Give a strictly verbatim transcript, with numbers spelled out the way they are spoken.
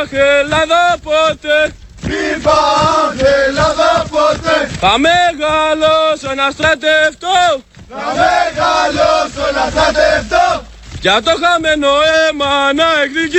Ελλάδα ποτέ. Μη πάμε Ελλάδα ποτέ. Θα μεγαλώσω να στρατευτώ. Να μεγαλώσω να στρατευτώ. Για το χαμένο αίμα να εκδικήσω.